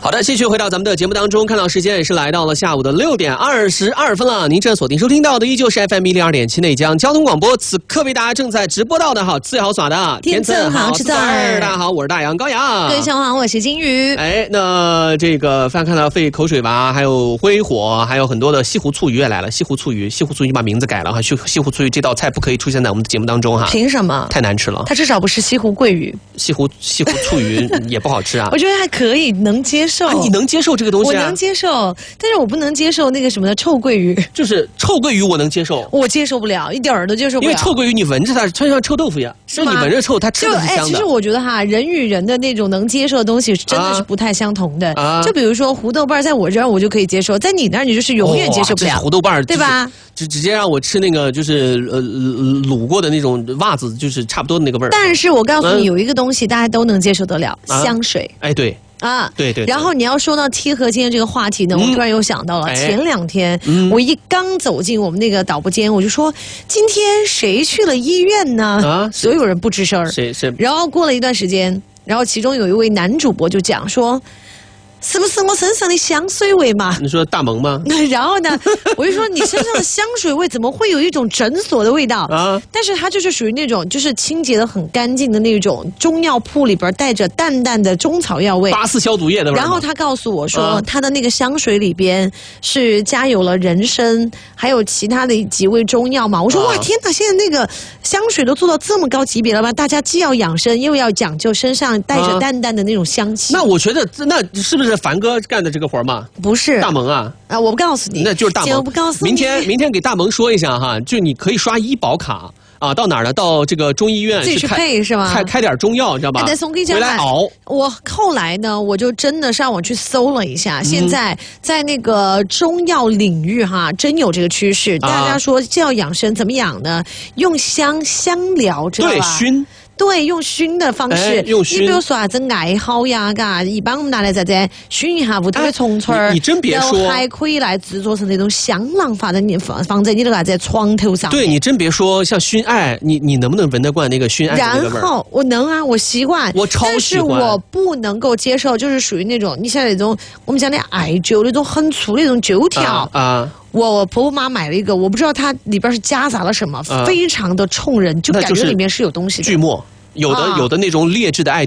好的，继续回到咱们的节目当中，看到时间也是来到了下午的6点22分了。您正锁定收听到的依旧是 FM102.7内江交通广播，此刻为大家正在直播到的好自豪耍的天赐好吃大家好，我是大杨高阳。 各位小好，我是金鱼。 那这个看到费口水吧，还有灰火，还有很多的西湖醋鱼也来了。西湖醋鱼把名字改了哈，西湖醋鱼这道菜不可以出现在我们的节目当中哈。 凭什么？ 太难吃了。 它至少不是西湖桂鱼。 西湖醋鱼也不好吃啊。 我觉得还可以，能接受。 你能接受这个东西啊？ 我能接受，但是我不能接受那个什么的臭鳜鱼。 就是臭鳜鱼我能接受， 我接受不了，一点儿都接受不了。 因为臭鳜鱼你闻着它，它像臭豆腐一样，是你闻着臭，它吃的是香的。 其实我觉得哈，人与人的那种能接受的东西真的是不太相同的。就比如说胡豆瓣，在我这儿我就可以接受，在你那儿你就是永远接受不了。 胡豆瓣， 对吧？ 就直接让我吃那个就是卤过的那种袜子，就是差不多的那个味儿。 但是我告诉你，有一个东西大家都能接受得了，香水。 哎，对。对。 然后你要说到贴合今天这个话题呢，我突然又想到了，前2天我刚走进我们那个导播间，我就说今天谁去了医院呢？所有人不吱声。 谁？ 然后过了一段时间，然后其中有一位男主播就讲说。是不是我身上的香水味嘛？ 你说大萌吗？ 然后呢，我就说你身上的香水味怎么会有一种诊所的味道啊？但是它就是属于那种就是清洁的很干净的那种中药铺里边带着淡淡的中草药味， 八四消毒液的味。 然后他告诉我说，他的那个香水里边是加有了人参，还有其他的几味中药嘛。我说哇天哪，现在那个香水都做到这么高级别了吗？大家既要养生，又要讲究身上带着淡淡的那种香气。 那我觉得那是不是凡哥干的这个活吗？ 不是， 大萌啊！ 我不告诉你， 那就是大萌。 我不告诉你。 明天给大萌说一下哈，就你可以刷医保卡啊，到哪儿呢？到这个中医院自己去配是吗？ 开点中药，你知道吧？ 但是我跟你讲， 回来熬。 我后来呢，我就真的上网去搜了一下，现在在那个中药领域哈，真有这个趋势。大家说既要养生，怎么养呢？用香疗，知道吧？ 对，熏。 对，用熏的方式， 用熏。 你比如说啥子艾蒿呀，嘎，一般我们拿来啥子熏一下屋头的虫虫儿。 你真别说， 然后还可以来制作成那种香囊，放在你的啥子床头上。 对，你真别说，像熏艾，你能不能闻得惯那个熏艾的那个味儿？ 然后我能啊，我习惯， 我超习惯。 但是我不能够接受，就是属于那种你像那种我们讲的艾灸那种很粗的那种灸条啊。我婆婆妈买了一个，我不知道它里边是夹杂了什么，非常的冲人，就感觉里面是有东西的。 锯末，有的那种劣质的艾